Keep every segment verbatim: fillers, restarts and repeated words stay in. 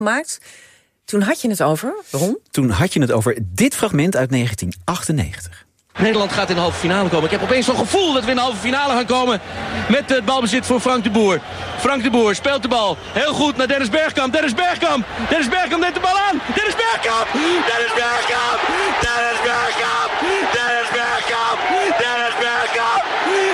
gemaakt. Toen had je het over, Ron? Toen had je het over dit fragment uit negentien achtennegentig. Nederland gaat in de halve finale komen. Ik heb opeens zo'n gevoel dat we in de halve finale gaan komen. Met het balbezit voor Frank de Boer. Frank de Boer speelt de bal heel goed naar Dennis Bergkamp. Dennis Bergkamp. Dennis Bergkamp neemt de bal aan. Dennis Bergkamp. Dennis Bergkamp. Dennis Bergkamp. Dennis Bergkamp. Dennis Bergkamp.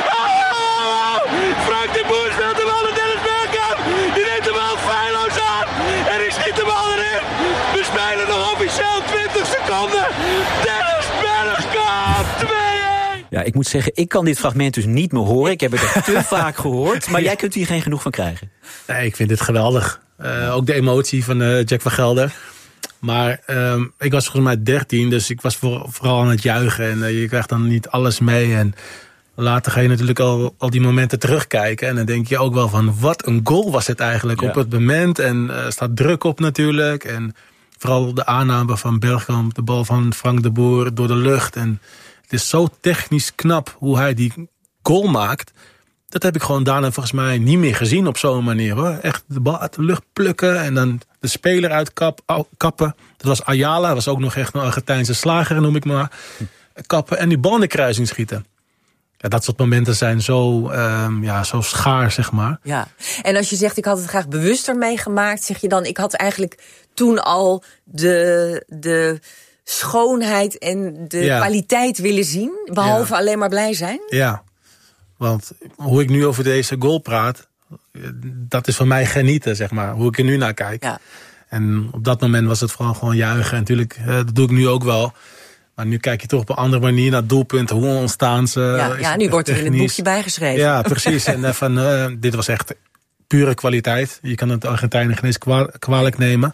Oh! Frank de Boer speelt de bal naar Dennis Bergkamp. Die neemt de bal feilloos aan. En die schiet de bal erin. We spelen nog officieel twintig seconden. Dennis Bergkamp. Ja, ik moet zeggen, ik kan dit fragment dus niet meer horen. Ik heb het echt te vaak gehoord. Maar jij kunt hier geen genoeg van krijgen. Nee, ik vind dit geweldig. Uh, ook de emotie van uh, Jack van Gelder. Maar um, ik was volgens mij dertien, dus ik was voor, vooral aan het juichen. En uh, je krijgt dan niet alles mee. En later ga je natuurlijk al, al die momenten terugkijken. En dan denk je ook wel van, wat een goal was het eigenlijk ja. op het moment. En er uh, staat druk op natuurlijk. En vooral de aanname van Bergkamp, de bal van Frank de Boer door de lucht. En het is zo technisch knap hoe hij die goal maakt. Dat heb ik gewoon daarna volgens mij niet meer gezien op zo'n manier. Hoor. Echt de bal uit de lucht plukken en dan de speler uitkappen. Dat was Ayala, dat was ook nog echt een Argentijnse slager, noem ik maar. Kappen en die bal in de kruising schieten. Ja, dat soort momenten zijn zo, um, ja, zo schaar, zeg maar. Ja, en als je zegt, ik had het graag bewuster meegemaakt, zeg je dan, ik had eigenlijk toen al de... de schoonheid en de ja. kwaliteit willen zien, behalve ja. alleen maar blij zijn? Ja, want hoe ik nu over deze goal praat, dat is voor mij genieten, zeg maar. Hoe ik er nu naar kijk. Ja. En op dat moment was het vooral gewoon juichen. En natuurlijk, dat doe ik nu ook wel. Maar nu kijk je toch op een andere manier naar doelpunten. Hoe ontstaan ze? Ja, ja nu wordt er in het boekje bijgeschreven. Ja, precies. En van, uh, dit was echt pure kwaliteit. Je kan het Argentijnen geen eens kwalijk nemen.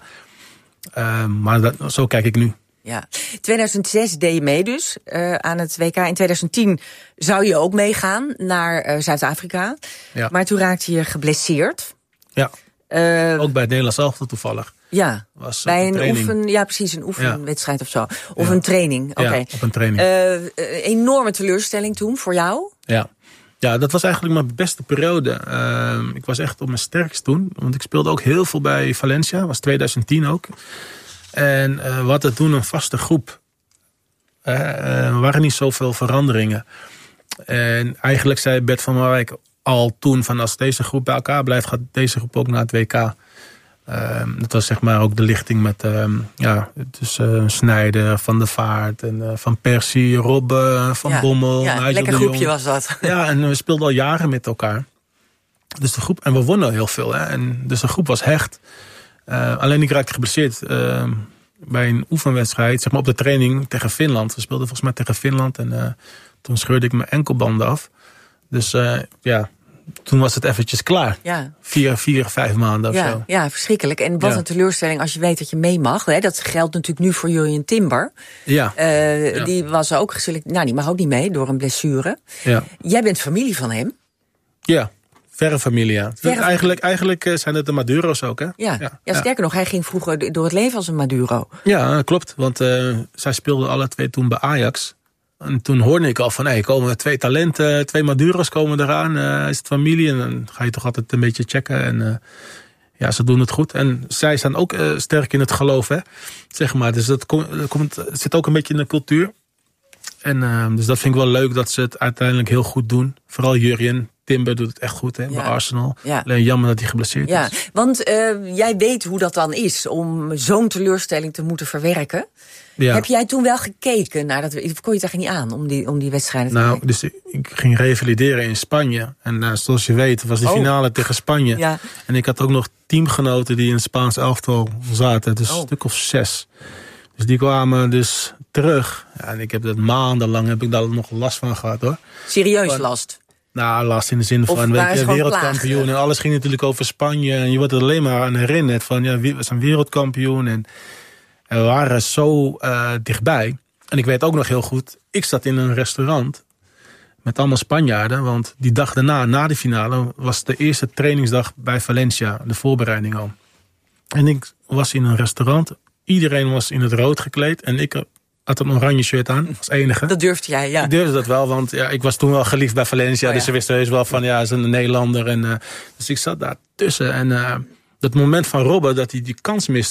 Uh, maar dat, zo kijk ik nu. Ja, tweeduizend zes deed je mee dus uh, aan het W K. In tweeduizend tien zou je ook meegaan naar uh, Zuid-Afrika. Ja. Maar toen raakte je geblesseerd. Ja, uh, ook bij het Nederlands elftal toevallig. Ja, was bij een, een oefen, ja, precies, een oefenwedstrijd ja. of zo. Of ja. een training, oké. Okay. Ja, op een training. Uh, enorme teleurstelling toen voor jou? Ja. Ja, dat was eigenlijk mijn beste periode. Uh, ik was echt op mijn sterkst toen. Want ik speelde ook heel veel bij Valencia. Dat was tweeduizend tien ook. En uh, we hadden toen een vaste groep. Uh, er waren niet zoveel veranderingen. En eigenlijk zei Bert van Marwijk al toen van als deze groep bij elkaar blijft, gaat deze groep ook naar het W K. Uh, dat was zeg maar ook de lichting met uh, ja, dus, uh, Sneijder, Van der Vaart, en, uh, Van Persie, Robben, Van ja, Bommel. Ja, een lekker groepje was dat. Ja, en we speelden al jaren met elkaar. Dus de groep, en we wonnen heel veel. Hè, en dus de groep was hecht. Uh, alleen ik raakte geblesseerd uh, bij een oefenwedstrijd, zeg maar op de training tegen Finland. We speelden volgens mij tegen Finland en uh, toen scheurde ik mijn enkelbanden af. Dus uh, ja, toen was het eventjes klaar. Ja. Vier, vier, vijf maanden of ja, zo. Ja, verschrikkelijk. En wat ja. een teleurstelling als je weet dat je mee mag. Hè? Dat geldt natuurlijk nu voor Jurjen Timber. Ja. Uh, ja. Die was ook geselecteerd. Nou, die mag ook niet mee door een blessure. Ja. Jij bent familie van hem. Ja. Verre familie, ja. Verre eigenlijk, eigenlijk zijn het de Maduro's ook, hè? Ja, ja, ja sterker ja. nog, hij ging vroeger door het leven als een Maduro. Ja, klopt. Want uh, zij speelden alle twee toen bij Ajax. En toen hoorde ik al van, hé, hey, komen twee talenten, twee Maduro's komen eraan. Uh, is het familie? En dan ga je toch altijd een beetje checken. En uh, ja, ze doen het goed. En zij staan ook uh, sterk in het geloof, hè? Zeg maar. Dus dat komt, komt, het zit ook een beetje in de cultuur. En uh, dus dat vind ik wel leuk dat ze het uiteindelijk heel goed doen. Vooral Jurjen. Timber doet het echt goed, hè, ja. bij Arsenal. Ja. Alleen jammer dat hij geblesseerd ja. is. Want uh, jij weet hoe dat dan is om zo'n teleurstelling te moeten verwerken. Ja. Heb jij toen wel gekeken naar dat? Kon je het eigenlijk niet aan om die, om die wedstrijden te Nou, kijken? dus ik ging revalideren in Spanje. En uh, zoals je weet was de oh. finale tegen Spanje. Ja. En ik had ook nog teamgenoten die in het Spaans elftal zaten. Dus oh. een stuk of zes. Dus die kwamen dus terug. Ja, en ik heb dat maandenlang heb ik daar nog last van gehad, hoor. Serieus van, last? Nou, last in de zin van weet je, wereldkampioen. Plagen. En alles ging natuurlijk over Spanje. En je wordt er alleen maar aan herinnerd van, ja, we zijn wereldkampioen. En, en we waren zo uh, dichtbij. En ik weet ook nog heel goed, ik zat in een restaurant met allemaal Spanjaarden. Want die dag daarna, na de finale, was de eerste trainingsdag bij Valencia. De voorbereiding al. En ik was in een restaurant. Iedereen was in het rood gekleed. En ik had een oranje shirt aan, als enige. Dat durfde jij, ja. Ik durfde dat wel, want ja, ik was toen wel geliefd bij Valencia. Oh, ja. Dus ze wisten heus wel van, ja, ze is een Nederlander. En, uh, dus ik zat daar tussen. En uh, dat moment van Robben, dat hij die kans miste